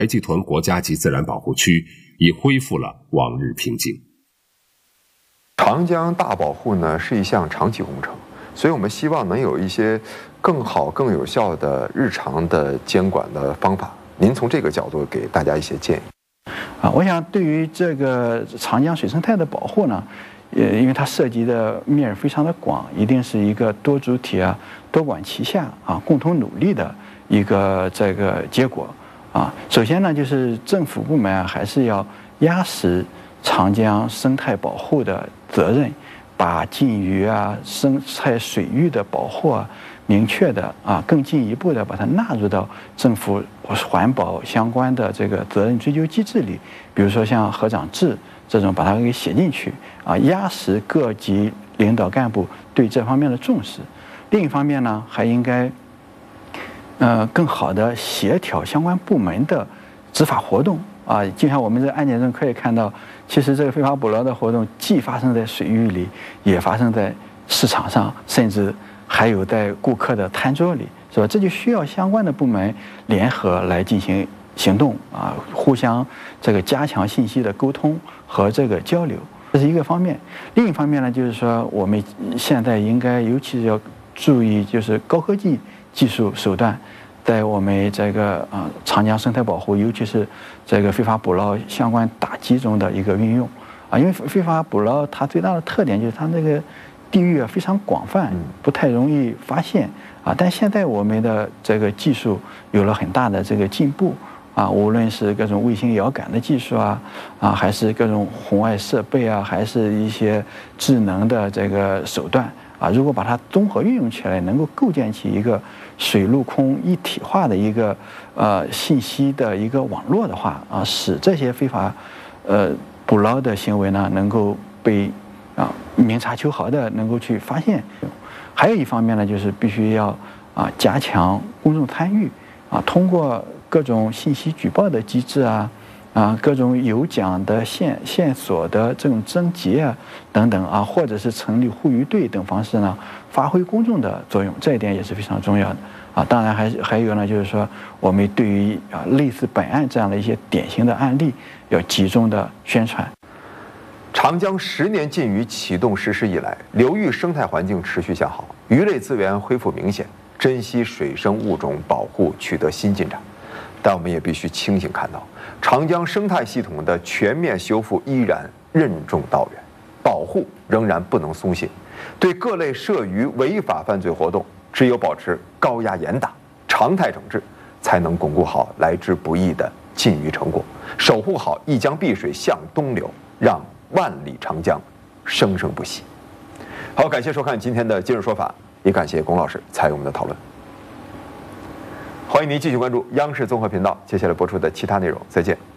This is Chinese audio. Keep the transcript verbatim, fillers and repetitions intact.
白暨屯国家级自然保护区已恢复了往日平静。 长江大保护呢是一项长期工程，所以我们希望能有一些更好、更有效的日常的监管的方法。您从这个角度给大家一些建议。 啊，我想对于这个长江水生态的保护呢，呃，因为它涉及的面非常的广，一定是一个多主体啊、多管齐下啊、共同努力的一个这个结果啊。首先呢，就是政府部门啊，还是要压实长江生态保护的责任，把禁渔啊、生态水域的保护啊，明确的啊，更进一步的把它纳入到政府环保相关的这个责任追究机制里，比如说像河长制这种，把它给写进去啊，压实各级领导干部对这方面的重视。另一方面呢，还应该呃更好的协调相关部门的执法活动啊，就像我们这个案件中可以看到，其实这个非法捕捞的活动既发生在水域里，也发生在市场上，甚至还有在顾客的餐桌里，是吧？这就需要相关的部门联合来进行行动啊，互相这个加强信息的沟通和这个交流，这是一个方面。另一方面呢，就是说我们现在应该尤其是要注意，就是高科技技术手段在我们这个啊长江生态保护，尤其是这个非法捕捞相关打击中的一个运用啊，因为非法捕捞它最大的特点就是它那个地域啊非常广泛，不太容易发现啊。但现在我们的这个技术有了很大的这个进步啊，无论是各种卫星遥感的技术啊，啊还是各种红外设备啊，还是一些智能的这个手段啊，如果把它综合运用起来，能够构建起一个水陆空一体化的一个呃信息的一个网络的话啊，使这些非法呃捕捞的行为呢能够被啊明察秋毫的能够去发现。还有一方面呢，就是必须要啊加强公众参与啊，通过各种信息举报的机制啊。啊，各种有奖的线线索的这种征集啊，等等啊，或者是成立护渔队等方式呢，发挥公众的作用，这一点也是非常重要的啊。当然还还有呢，就是说我们对于啊类似本案这样的一些典型的案例，要集中的宣传。 长江十年禁渔启动实施以来，流域生态环境持续向好，鱼类资源恢复明显，珍稀水生物种保护取得新进展。但我们也必须清醒看到，长江生态系统的全面修复依然任重道远，保护仍然不能松懈。对各类涉渔违法犯罪活动，只有保持高压严打、常态整治，才能巩固好来之不易的禁渔成果，守护好一江碧水向东流，让万里长江生生不息。好，感谢收看今天的今日说法，也感谢龚老师参与我们的讨论。欢迎您继续关注央视综合频道接下来播出的其他内容，再见。